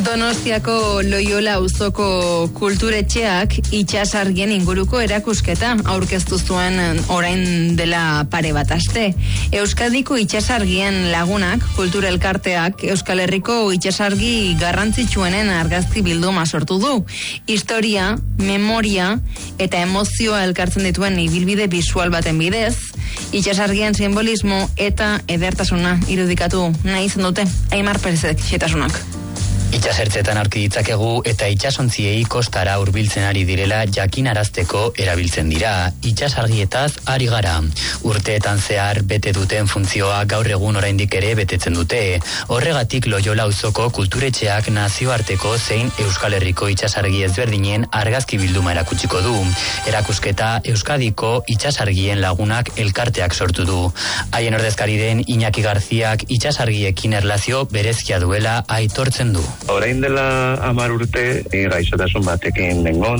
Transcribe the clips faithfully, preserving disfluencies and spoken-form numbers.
Donostiako Loiola auzoko kulturetxeak itsasargien inguruko erakusketa aurkeztu zuen orain dela pare bat aste. Euskadiko itsasargien lagunak, kultura elkarteak, Euskal Herriko itsasargi garrantzitsuenen argazki bilduma sortu du. Historia, memoria eta emozioa elkartzen dituen ibilbide bisual baten bidez, itsasargien simbolismo eta edertasuna irudikatu nahi izan dute. Aimar Perezek xetasunak. Itsasertzetan aurki ditzakegu eta itsasontziei kostara hurbiltzen ari direla jakinarazteko erabiltzen dira. Itsasargietaz ari gara. Urteetan zehar bete duten funtzioa gaur egun oraindik ere betetzen dute. Horregatik Loiola auzoko kulturetxeak nazioarteko zein Euskal Herriko itsasargi ezberdinen argazki bilduma erakutsiko du. Erakusketa Euskadiko itsasargien lagunak elkarteak sortu du. Haien ordezkari den Iñaki Garziak itsasargiekin erlazio berezkia duela aitortzen du. Orain dela hamar urte gaixotasun batekin nengon,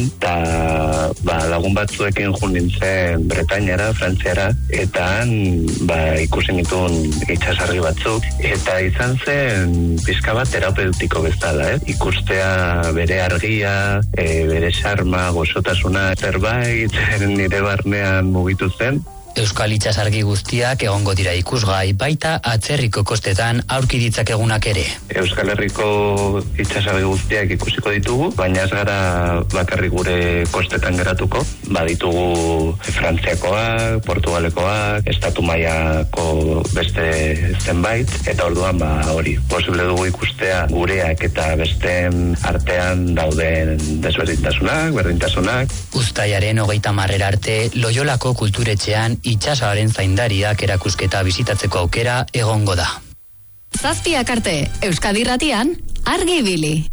eta ba, lagun batzuekin joan nintzen Bretainara, Frantziara, eta han ba, ikusi nituen itsasargi batzuk, eta izan zen pizka bat terapeutiko bezala, eh? Ikustea bere argia, e, bere xarma, gozotasuna, zerbait nire barnean mugitu zen. Euskal itsasargi guztiak egongo dira ikusgai, baita atzerriko kostetan aurki ditzakegunak ere. Euskal Herriko itsasargi guztiak ikusiko ditugu, baina ez gara bakarrik gure kostetan geratuko. Baditugu Frantziakoak, Portugalekoak, estatu mailako beste zenbait, eta orduan ba hori, posible dugu ikustea gureak eta besteen artean dauden desberdintasunak, berdintasunak. Uztailaren hogeita hamarera arte Loiolako kulturetxean itsasoaren zaindariak erakusketa bisitatzeko aukera egongo da. Zazpiak arte, Euskadi Irratian, argi ibili.